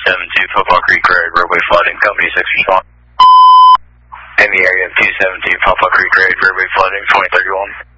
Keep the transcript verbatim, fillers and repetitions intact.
seven two Pawpaw Creek Road, roadway flooding, company six response. In the area of two seven two Pawpaw Creek Road, roadway flooding, twenty thirty-one.